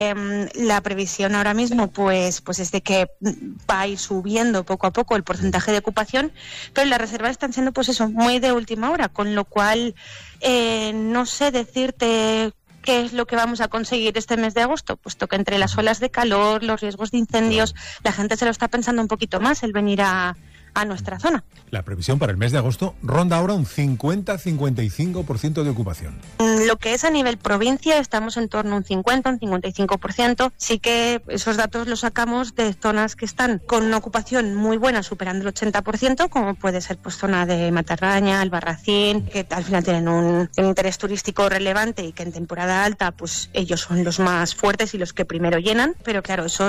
La previsión ahora mismo pues es de que va a ir subiendo poco a poco el porcentaje de ocupación, pero las reservas están siendo pues eso, muy de última hora, con lo cual no sé decirte qué es lo que vamos a conseguir este mes de agosto, puesto que entre las olas de calor, los riesgos de incendios, la gente se lo está pensando un poquito más el venir a nuestra zona. La previsión para el mes de agosto ronda ahora un 50-55% de ocupación. Lo que es a nivel provincia estamos en torno a un 50, un 55%. Sí que esos datos los sacamos de zonas que están con una ocupación muy buena, superando el 80%, como puede ser pues zona de Matarraña, Albarracín, que al final tienen un interés turístico relevante y que en temporada alta pues ellos son los más fuertes y los que primero llenan. Pero claro, ese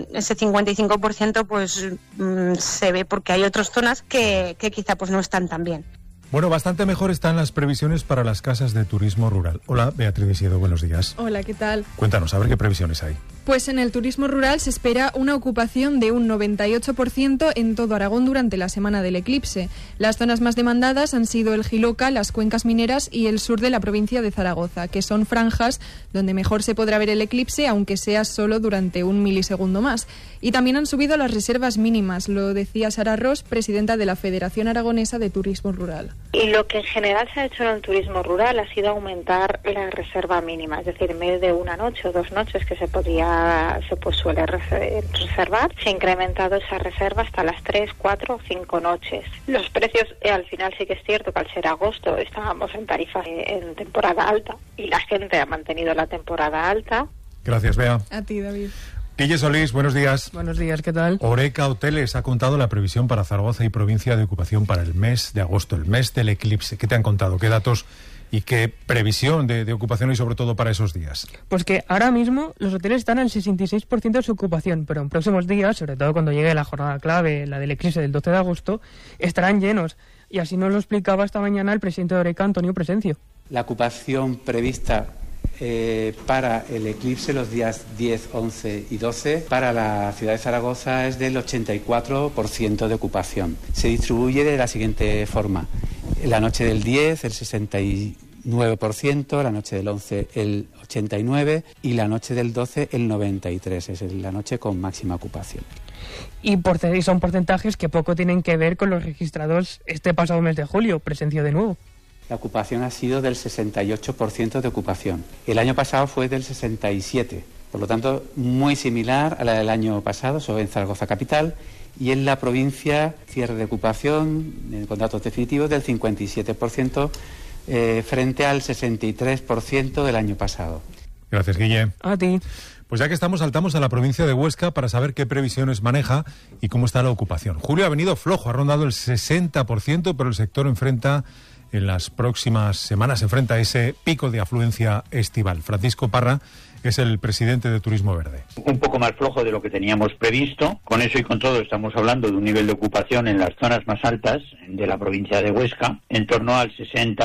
55% pues se ve porque hay otras zonas que quizá pues no están tan bien. Bueno, bastante mejor están las previsiones para las casas de turismo rural. Hola, Beatriz Visiedo, buenos días. Hola, ¿qué tal? Cuéntanos, a ver qué previsiones hay. Pues en el turismo rural se espera una ocupación de un 98% en todo Aragón durante la semana del eclipse. Las zonas más demandadas han sido el Jiloca, las cuencas mineras y el sur de la provincia de Zaragoza, que son franjas donde mejor se podrá ver el eclipse, aunque sea solo durante un milisegundo más. Y también han subido las reservas mínimas, lo decía Sara Ros, presidenta de la Federación Aragonesa de Turismo Rural. Y lo que en general se ha hecho en el turismo rural ha sido aumentar la reserva mínima, es decir, en vez de una noche o 2 noches que se suele reservar, se ha incrementado esa reserva hasta las 3, 4 o 5 noches. Los precios, al final sí que es cierto que al ser agosto estábamos en tarifas en temporada alta y la gente ha mantenido la temporada alta. Gracias, Bea. A ti, David. Guille Solís, buenos días. Buenos días, ¿qué tal? Oreca Hoteles ha contado la previsión para Zaragoza y provincia de ocupación para el mes de agosto, el mes del eclipse. ¿Qué te han contado? ¿Qué datos y qué previsión de ocupación y sobre todo para esos días? Pues que ahora mismo los hoteles están al 66% de su ocupación, pero en próximos días, sobre todo cuando llegue la jornada clave, la del eclipse del 12 de agosto, estarán llenos. Y así nos lo explicaba esta mañana el presidente de Oreca, Antonio Presencio. La ocupación prevista para el eclipse los días 10, 11 y 12 para la ciudad de Zaragoza es del 84% de ocupación. Se distribuye de la siguiente forma: la noche del 10 el 69%, la noche del 11 el 89% y la noche del 12 el 93%. Es la noche con máxima ocupación. Y son porcentajes que poco tienen que ver con los registrados este pasado mes de julio. Presencio de nuevo. La ocupación ha sido del 68% de ocupación. El año pasado fue del 67%. Por lo tanto, muy similar a la del año pasado, sobre en Zaragoza capital. Y en la provincia, cierre de ocupación, con datos definitivos, del 57% frente al 63% del año pasado. Gracias, Guille. A ti. Pues ya que estamos, saltamos a la provincia de Huesca para saber qué previsiones maneja y cómo está la ocupación. Julio ha venido flojo, ha rondado el 60%, pero el sector en las próximas semanas enfrenta ese pico de afluencia estival. Francisco Parra es el presidente de Turismo Verde. Un poco más flojo de lo que teníamos previsto. Con eso y con todo estamos hablando de un nivel de ocupación en las zonas más altas de la provincia de Huesca, en torno al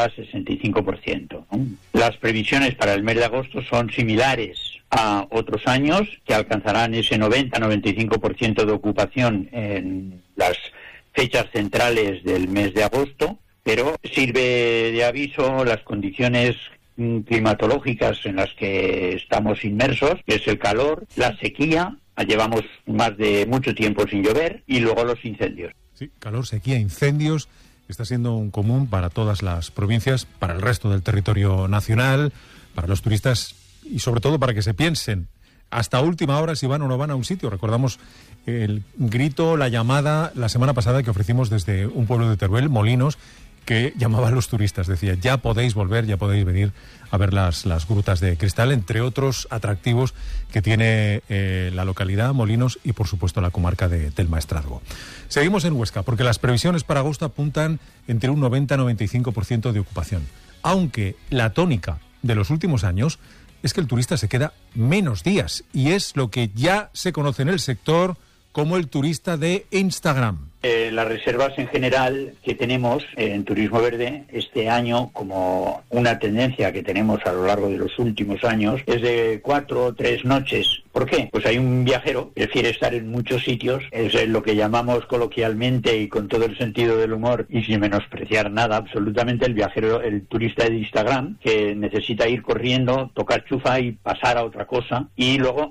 60-65%, ¿no? Las previsiones para el mes de agosto son similares a otros años, que alcanzarán ese 90-95% de ocupación en las fechas centrales del mes de agosto, pero sirve de aviso las condiciones climatológicas en las que estamos inmersos, que es el calor, la sequía, llevamos más de mucho tiempo sin llover, y luego los incendios. Sí, calor, sequía, incendios, está siendo un común para todas las provincias, para el resto del territorio nacional, para los turistas y sobre todo para que se piensen hasta última hora si van o no van a un sitio. Recordamos el grito, la llamada la semana pasada que ofrecimos desde un pueblo de Teruel, Molinos, que llamaba a los turistas, decía, ya podéis volver, ya podéis venir a ver las grutas de cristal, entre otros atractivos que tiene la localidad, Molinos, y por supuesto la comarca del Maestrazgo. Seguimos en Huesca, porque las previsiones para agosto apuntan entre un 90-95% de ocupación, aunque la tónica de los últimos años es que el turista se queda menos días, y es lo que ya se conoce en el sector como el turista de Instagram. Las reservas en general que tenemos en Turismo Verde este año, como una tendencia que tenemos a lo largo de los últimos años, es de 4 o 3 noches. ¿Por qué? Pues hay un viajero que prefiere estar en muchos sitios, es lo que llamamos coloquialmente y con todo el sentido del humor y sin menospreciar nada, absolutamente el viajero, el turista de Instagram, que necesita ir corriendo, tocar chufa y pasar a otra cosa, y luego